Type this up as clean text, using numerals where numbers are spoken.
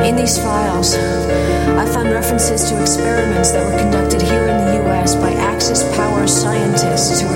In these files, I found references to experiments that were conducted here in the U.S. by Axis Power scientists who were